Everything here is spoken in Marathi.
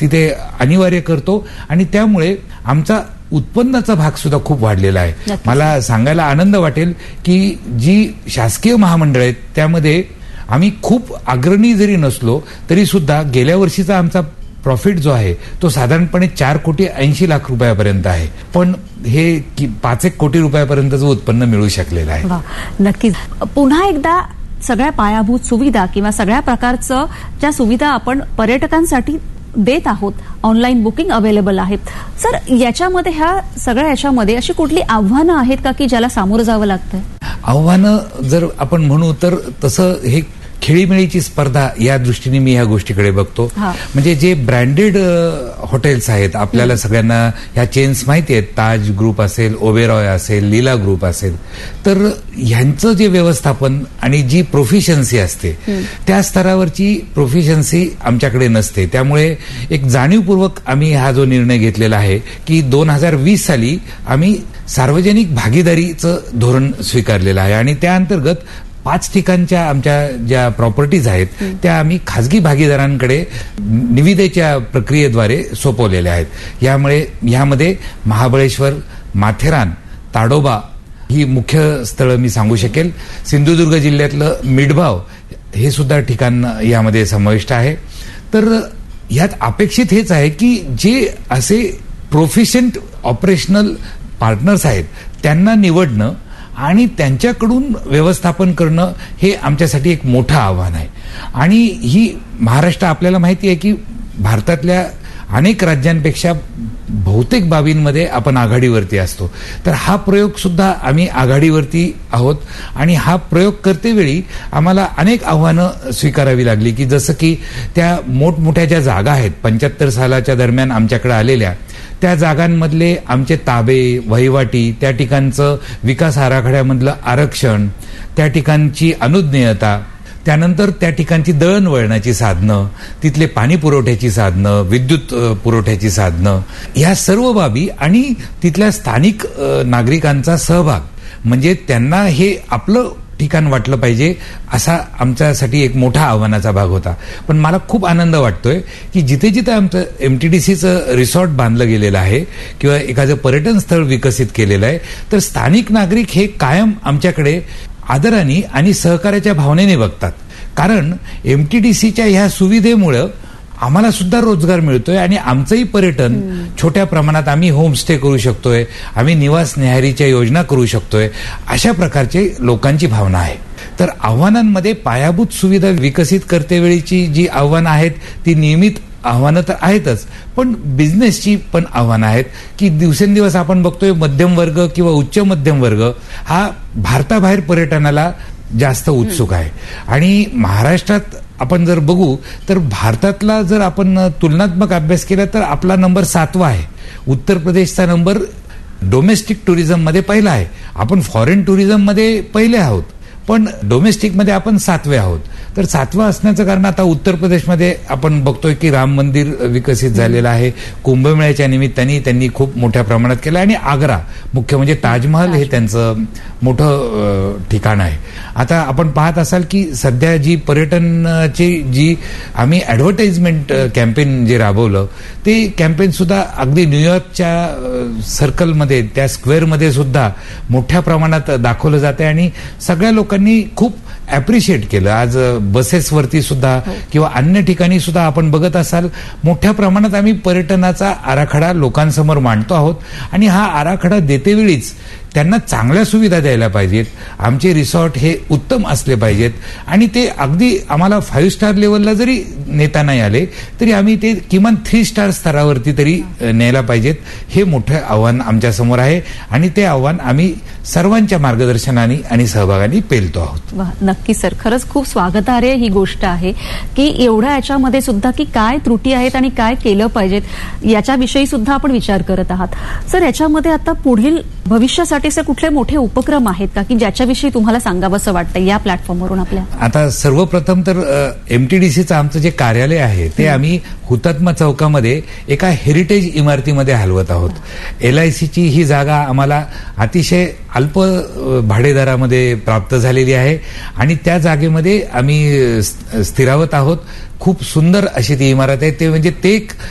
तिथे अनिवार्य करतो आणि त्यामुळे आमचा उत्पन्नाचा भाग सुद्धा खूप वाढलेला आहे. मला सांगायला आनंद वाटेल की जी शासकीय महामंडळ आहेत त्यामध्ये आम्ही खूप अग्रणी जरी नसलो तरी सुद्धा गेल्या वर्षीचा आमचा प्रॉफिट जो आहे तो साधारणपणे 4,80,00,000 रुपयापर्यंत आहे. पण हे 5 कोटी रुपयापर्यंतचं उत्पन्न मिळू शकलेलं आहे. नक्कीच. पुन्हा एकदा सगळ्या पायाभूत सुविधा किंवा सगळ्या प्रकारचं ज्या सुविधा आपण पर्यटकांसाठी देत आहोत, ऑनलाईन बुकिंग अवेलेबल आहेत. सर, याच्यामध्ये ह्या सगळ्या याच्यामध्ये अशी कुठली आव्हानं आहेत का की ज्याला सामोरं जावं लागतंय? आव्हानं जर आपण म्हणू तर तसं हे खेळीमेळीची स्पर्धा या दृष्टीने मी ह्या गोष्टीकडे बघतो. म्हणजे जे ब्रँडेड हॉटेल्स आहेत, आपल्याला सगळ्यांना ह्या चेन्स माहिती आहेत, ताज ग्रुप असेल, ओबेरॉय असेल, लीला ग्रुप असेल, तर ह्यांचं जे व्यवस्थापन आणि जी प्रोफिशियन्सी असते त्या स्तरावरची प्रोफिशियन्सी आमच्याकडे नसते. त्यामुळे एक जाणीवपूर्वक आम्ही हा जो निर्णय घेतलेला आहे की 2020 साली आम्ही सार्वजनिक भागीदारीचं धोरण स्वीकारलेलं आहे आणि त्या अंतर्गत 5 ठिकाणच्या आमच्या ज्या प्रॉपर्टीज आहेत त्या आम्ही खाजगी भागीदारांकडे निविदेच्या प्रक्रियेद्वारे सोपवलेल्या आहेत. यामध्ये महाबळेश्वर, माथेरान, ताडोबा ही मुख्य स्थळं मी सांगू शकेल. सिंधुदुर्ग जिल्ह्यातलं मिडभाव हे सुद्धा ठिकाण यामध्ये समाविष्ट आहे. तर यात अपेक्षित हेच आहे की जे असे प्रोफिशियंट ऑपरेशनल पार्टनर्स आहेत त्यांना निवडणं आणि त्यांच्याकडून व्यवस्थापन करणं हे आमच्यासाठी एक मोठं आव्हान आहे. आणि ही महाराष्ट्र आपल्याला माहिती आहे की भारतातल्या अनेक राज्यांपेक्षा बहुतेक बाबींमध्ये आपण आघाडीवरती असतो. तर हा प्रयोग सुद्धा आम्ही आघाडीवरती आहोत आणि हा प्रयोग करतेवेळी आम्हाला अनेक आव्हानं स्वीकारावी लागली की जसं की त्या मोठमोठ्या ज्या जागा आहेत 75 सालाच्या दरम्यान आमच्याकडे आलेल्या त्या जागांमधले आमचे ताबे, वहिवाटी, त्या ठिकाणचं विकास आराखड्यामधलं आरक्षण, त्या ठिकाणची अनुज्ञेयता, त्यानंतर त्या ठिकाणची दळणवळणाची साधनं, तिथले पाणी पुरवठ्याची साधनं, विद्युत पुरवठ्याची साधनं, ह्या सर्व बाबी आणि तिथल्या स्थानिक नागरिकांचा सहभाग, म्हणजे त्यांना हे आपलं ठिकाण वाटलं पाहिजे असा आमच्यासाठी एक मोठा आव्हानाचा भाग होता. पण मला खूप आनंद वाटतोय की जिथे जिथे आमचं MTDCचं रिसॉर्ट बांधलं गेलेलं आहे किंवा एखादं पर्यटन स्थळ विकसित केलेलं आहे तर स्थानिक नागरिक हे कायम आमच्याकडे आदराने आणि सहकार्याच्या भावनेने बघतात. कारण MTDCच्या ह्या सुविधेमुळं आम्हाला सुद्धा रोजगार मिळतोय आणि आमचंही पर्यटन छोट्या प्रमाणात आम्ही होमस्टे करू शकतोय, आम्ही निवास न्याहारीच्या योजना करू शकतोय, अशा प्रकारचे लोकांची भावना आहे. तर आव्हानांमध्ये पायाभूत सुविधा विकसित करतेवेळीची जी आव्हानं आहेत ती नियमित आव्हानं तर आहेतच, पण बिझनेसची पण आव्हानं आहेत की दिवसेंदिवस आपण बघतोय मध्यम वर्ग किंवा उच्च मध्यम वर्ग हा भारताबाहेर पर्यटनाला जास्त उत्सुक आहे. आणि महाराष्ट्रात आपण जर बघू तर भारतातला जर आपण तुलनात्मक अभ्यास केला तर आपला नंबर 7वा आहे. उत्तर प्रदेशचा नंबर डोमेस्टिक टुरिझममध्ये पहिला आहे. आपण फॉरेन टुरिझममध्ये पहिले आहोत पण डोमेस्टिकमध्ये आपण 7वे आहोत. तर 7वा असण्याचं कारण आता उत्तर प्रदेशमध्ये आपण बघतोय की राम मंदिर विकसित झालेलं आहे, कुंभमेळ्याच्या निमित्ताने त्यांनी खूप मोठ्या प्रमाणात केलं आणि आग्रा मुख्य म्हणजे ताजमहल हे त्यांचं मोठं ठिकाण आहे. आता आपण पाहत असाल की सध्या जी पर्यटनाची जी आम्ही ऍडव्हर्टाइजमेंट कॅम्पेन जे राबवलं ते कॅम्पेन सुद्धा अगदी न्यूयॉर्कच्या सर्कलमध्ये त्या स्क्वेअरमध्ये सुद्धा मोठ्या प्रमाणात दाखवलं जाते आणि सगळ्या लोकांनी खूप अप्रिशिएट केलं. आज बसेसवरती सुद्धा किंवा अन्य ठिकाणी सुद्धा आपण बघत असाल मोठ्या प्रमाणात आम्ही पर्यटनाचा आराखडा लोकांसमोर मांडतो आहोत आणि हा आराखडा देतेवेळीच त्यांना चांगल्या सुविधा द्यायला पाहिजेत. आमचे रिसॉर्ट हे उत्तम असले पाहिजेत आणि ते अगदी आम्हाला 5 स्टार लेवलला जरी नेता नाही आले तरी आम्ही ते किमान 3 स्टार स्तरावरती तरी न्यायला पाहिजेत. हे मोठं आव्हान आमच्या समोर आहे आणि ते आव्हान आम्ही सर्वांच्या मार्गदर्शनाने आणि सहभागाने पेलतो आहोत. नक्की सर, खरंच खूप स्वागतार्ह ही गोष्ट आहे की एवढ्या याच्यामध्ये सुद्धा की काय त्रुटी आहेत आणि काय केलं पाहिजेत याच्याविषयी सुद्धा आपण विचार करत आहात. सर, याच्यामध्ये आता पुढील भविष्यासाठी कुठले मोठे उपक्रम आहेत का की ज्याच्याविषयी तुम्हाला सांगावंसं वाटतं या प्लॅटफॉर्मवरून आपल्या? आता सर्वप्रथम तर MTDCचं आमचं जे कार्यालय आहे ते आम्ही हुतात्मा चौकामध्ये एका हेरिटेज इमारतीमध्ये हलवत आहोत. LICची ही जागा आम्हाला अतिशय अल्प भाडेदरामध्ये प्राप्त झालेली आहे आणि त्या जागेमध्ये आम्ही स्थिरावत आहोत. खूप सुंदर अशी ती इमारत आहे. ते म्हणजे ते